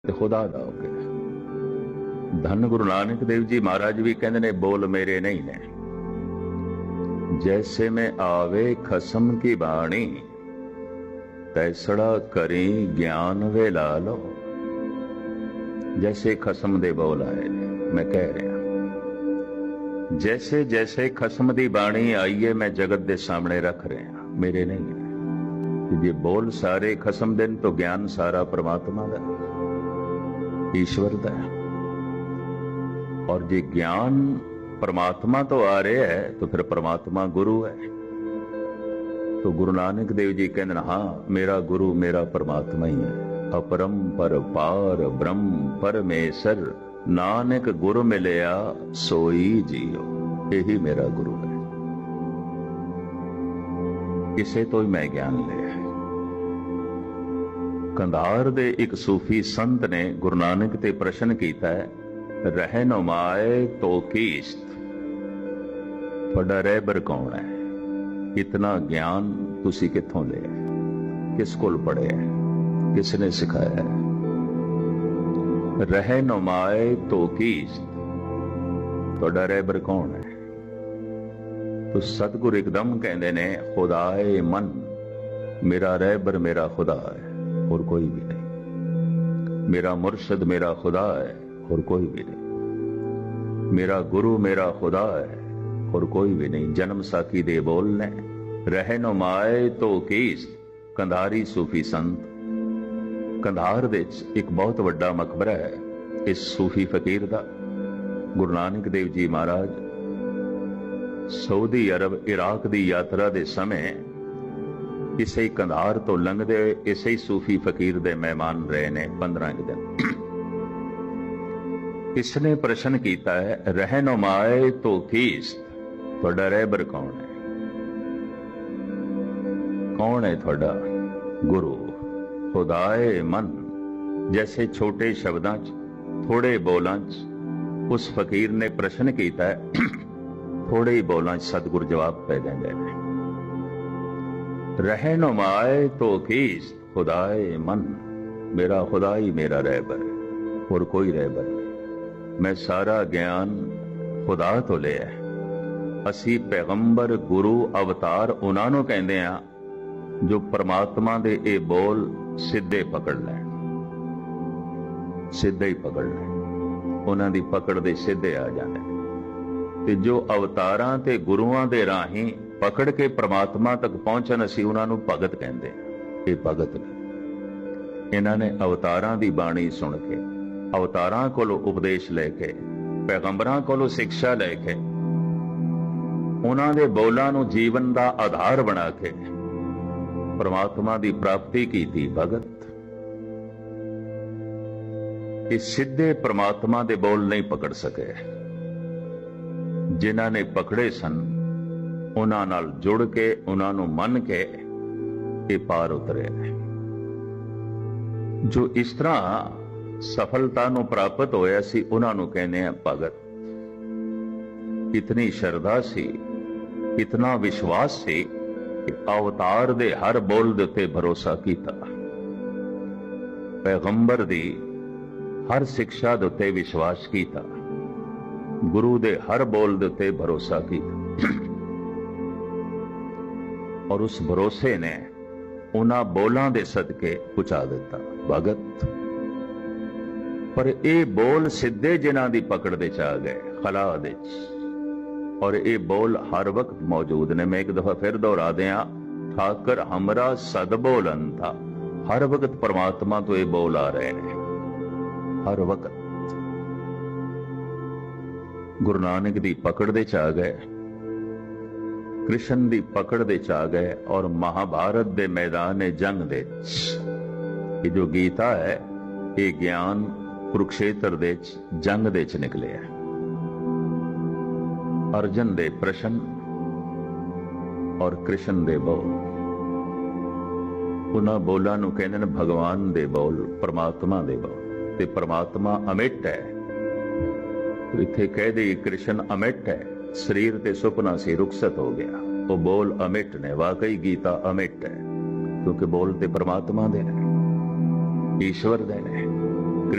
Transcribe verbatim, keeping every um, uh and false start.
ਤੇ ਖੁਦਾ ਦਾ ਹੋ ਗਿਆ। ਧੰਨ ਗੁਰੂ ਨਾਨਕ ਦੇਵ ਜੀ ਮਹਾਰਾਜ ਵੀ ਕਹਿੰਦੇ ਨੇ ਬੋਲ ਮੇਰੇ ਨਹੀਂ ਨੇ, जैसे में आवे खसम की बाणी तैसड़ा करी ज्ञान वे ला लो। जैसे खसम दे बोल आए मैं कह रहा, जैसे जैसे खसम दी बाणी आई है मैं जगत दे सामने रख रहा, मेरे नहीं है। ये बोल सारे खसम दिन तो ज्ञान सारा परमात्मा दा ईश्वर दा, और जे ज्ञान परमात्मा तो आ रहा है तो फिर परमात्मा गुरु है। तो गुरु नानक देव जी कहते हाँ मेरा गुरु मेरा परमात्मा ही है। अपरम पर पार ब्रह्म परमेश्वर नानक गुरु मिलया सोई जियो, यही मेरा गुरु है। इसे तो ही मैं ज्ञान लिया। कंधार दे एक सूफी संत ने गुरु नानक ते प्रश्न किया है, रहनुमाए तो कीस्त ਤੁਹਾਡਾ ਰਹਿਬਰ ਕੌਣ ਹੈ? इतना ज्ञान तुसी कित्थों लिया, किस कोल पढ़िया, किसने सिखाया है? रहनुमाए तो कीस्त ਤੁਹਾਡਾ ਰਹਿਬਰ कौन है? तो सतगुर एकदम कहते ने खुदाए मन, मेरा रहबर मेरा खुदा है और कोई भी नहीं। मेरा मुर्शद मेरा खुदा है और कोई भी नहीं। मेरा गुरु मेरा खुदा है और कोई भी नहीं। जन्म साखी दे बोलने रहनुमाए तो कीस्त। कंधारी सूफी संत। कंधार दे एक बहुत वड्डा मकबरा है इस सूफी फकीर दा। गुरु नानक देव जी महाराज सऊदी अरब इराक दी यात्रा दे समय इसे कंधार तो लंघदे इसे सूफी फकीर दे मेहमान रहे ने पंद्रह दिन। इसने प्रश्न किया है, रहनुमाए तो कीस्त ਤੁਹਾਡਾ ਰਹਿਬਰ कौन है? कौन है ਤੁਹਾਡਾ गुरु? खुदाए मन। जैसे छोटे शब्दां च थोड़े बोलां च उस फकीर ने प्रश्न किया है, थोड़े ही बोलां च सतगुर जवाब पै देंदे ने। रहनुमाए तो कीस्त खुदाए मन, मेरा खुदा ही मेरा रहबर और कोई रहबर नहीं। मैं सारा ज्ञान खुदा तो लिया है। ਅਸੀਂ ਪੈਗੰਬਰ ਗੁਰੂ ਅਵਤਾਰ ਉਹਨਾਂ ਨੂੰ ਕਹਿੰਦੇ ਆ ਜੋ ਪਰਮਾਤਮਾ ਦੇ ਇਹ ਬੋਲ ਸਿੱਧੇ ਪਕੜ ਲੈਣ, ਸਿੱਧੇ ਹੀ ਪਕੜ ਲੈਣ, ਉਹਨਾਂ ਦੀ ਪਕੜ ਦੇ ਸਿੱਧੇ ਆ ਜਾਂਦੇ। ਤੇ ਜੋ ਅਵਤਾਰਾਂ ਤੇ ਗੁਰੂਆਂ ਦੇ ਰਾਹੀਂ ਪਕੜ ਕੇ ਪਰਮਾਤਮਾ ਤੱਕ ਪਹੁੰਚਣ ਅਸੀਂ ਉਹਨਾਂ ਨੂੰ ਭਗਤ ਕਹਿੰਦੇ ਆ। ਇਹ ਭਗਤ ਨੇ, ਇਹਨਾਂ ਨੇ ਅਵਤਾਰਾਂ ਦੀ ਬਾਣੀ ਸੁਣ ਕੇ, ਅਵਤਾਰਾਂ ਕੋਲੋਂ ਉਪਦੇਸ਼ ਲੈ ਕੇ, ਪੈਗੰਬਰਾਂ ਕੋਲੋਂ ਸਿੱਖਿਆ ਲੈ ਕੇ, ਉਹਨਾਂ ਦੇ ਬੋਲਾਂ ਨੂੰ ਜੀਵਨ ਦਾ ਆਧਾਰ ਬਣਾ ਕੇ ਪਰਮਾਤਮਾ ਦੀ ਪ੍ਰਾਪਤੀ ਕੀਤੀ ਭਗਤ। ਇਹ ਸਿੱਧੇ ਪਰਮਾਤਮਾ ਦੇ ਬੋਲ ਨਹੀਂ ਪਕੜ ਸਕੇ। ਜਿਨ੍ਹਾਂ ਨੇ ਪਕੜੇ ਸਨ ਉਹਨਾਂ ਨਾਲ ਜੁੜ ਕੇ, ਉਹਨਾਂ ਨੂੰ ਮੰਨ ਕੇ ਇਹ ਪਾਰ ਉਤਰੇ। ਜੋ ਇਸ ਤਰ੍ਹਾਂ ਸਫਲਤਾ ਨੂੰ ਪ੍ਰਾਪਤ ਹੋਇਆ ਸੀ ਉਹਨਾਂ ਨੂੰ ਕਹਿੰਦੇ ਆ ਭਗਤ। इतनी श्रद्धा सी, इतना विश्वास सी कि अवतार दे हर बोल दे उत्ते भरोसा कीता, पैगंबर दी हर शिक्षा दे उत्ते विश्वास कीता, गुरु दे हर बोल दे उत्ते भरोसा कीता। और उस भरोसे ने उन्हां बोलां दे सदके पहुंचा दिता भगत। पर ये बोल सिद्धे जिन्हां दी पकड़ दे च आ गए खला दे च, और ये बोल हर वक्त मौजूद ने। मैं एक दफा फिर दोहरा दिया, ठाकर हमरा सद बोलन था। हर वक्त परमात्मा तो ये बोल आ रहे हैं, हर वक्त। गुरु नानक दी पकड़ दे च आ गए, कृष्ण दी पकड़ दे च आ गए, और महाभारत दे मैदान जंग दे ये जो गीता है ये ज्ञान कुरुक्षेत्र दे जंग दे च निकले है। अर्जन दे प्रश्न और कृष्ण दे बोल, उन्हां बोलां नूं कहंदे ने भगवान दे बोल, परमात्मा दे बोल। ते परमात्मा अमिट है। इत्थे कह दे कृष्ण अमिट है, शरीर ते सुपना सी रुखसत हो गया, वो बोल अमिट ने। वाकई गीता अमिट है क्योंकि बोल ते परमात्मा दे ने, ईश्वर दे ने।